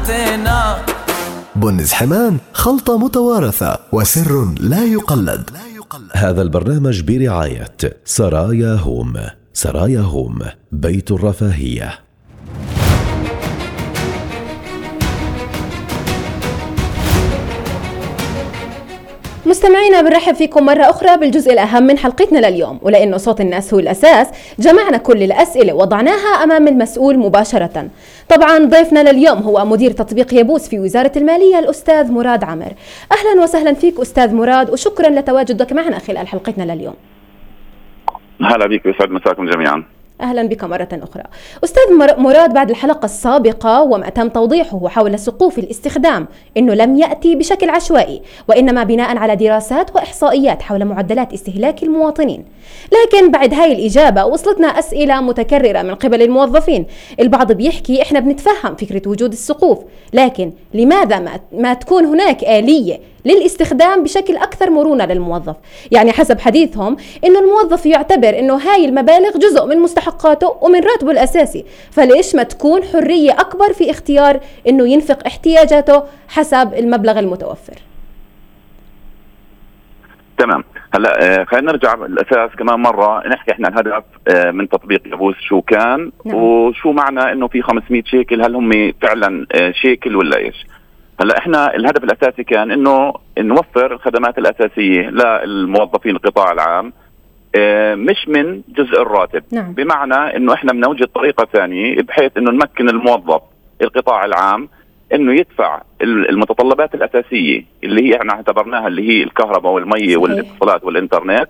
حياتنا. بنز حمان، خلطة متوارثة وسر لا يقلد. هذا البرنامج برعاية سرايا هوم. سرايا هوم، بيت الرفاهية. مستمعينا، بنرحب فيكم مرة أخرى بالجزء الأهم من حلقتنا لليوم، ولأنه صوت الناس هو الأساس جمعنا كل الأسئلة وضعناها أمام المسؤول مباشرة. طبعا ضيفنا لليوم هو مدير تطبيق يبوس في وزارة المالية الأستاذ مراد عامر. أهلا وسهلا فيك أستاذ مراد، وشكرا لتواجدك معنا خلال حلقتنا لليوم. هلا بك، يسعد مساكم جميعا. أهلا بك مرة أخرى. أستاذ مراد، بعد الحلقة السابقة وما تم توضيحه حول سقوف الاستخدام أنه لم يأتي بشكل عشوائي، وإنما بناء على دراسات وإحصائيات حول معدلات استهلاك المواطنين. لكن بعد هاي الإجابة وصلتنا أسئلة متكررة من قبل الموظفين. البعض بيحكي إحنا بنتفهم فكرة وجود السقوف، لكن لماذا ما تكون هناك آلية للاستخدام بشكل أكثر مرونة للموظف؟ يعني حسب حديثهم إنه الموظف يعتبر إنه هاي المبالغ جزء من مستحقاته ومن راتبه الأساسي، فليش ما تكون حرية أكبر في اختيار إنه ينفق احتياجاته حسب المبلغ المتوفر؟ تمام. هلا خلينا نرجع الاساس كمان مره، نحكي احنا الهدف من تطبيق يبوس شو كان. نعم. وشو معنى انه في 500 شيكل، هل هم فعلا شيكل ولا ايش؟ هلا احنا الهدف الاساسي كان انه نوفر الخدمات الاساسيه للموظفين القطاع العام مش من جزء الراتب. نعم. بمعنى انه احنا بنوجد طريقه ثانيه بحيث انه نمكن الموظف القطاع العام انه يدفع المتطلبات الاساسيه اللي هي احنا اعتبرناها اللي هي الكهرباء والميه والاتصالات والانترنت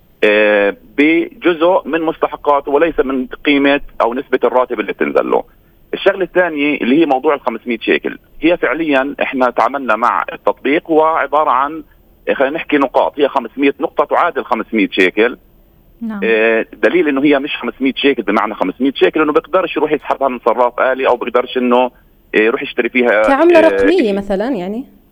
بجزء من مستحقاته وليس من قيمه او نسبه الراتب اللي تنزل له. الشغله الثانيه اللي هي موضوع ال 500 شيكل، هي فعليا احنا تعاملنا مع التطبيق، هو عباره عن خلينا نحكي نقاط، هي 500 نقطه تعادل 500 شيكل. نعم. دليل انه هي مش 500 شيكل بمعنى 500 شيكل انه بيقدرش يروح يسحبها من صراف آلي او بيقدرش انه يروح يشتري فيها كعملة رقمية مثلا. يعني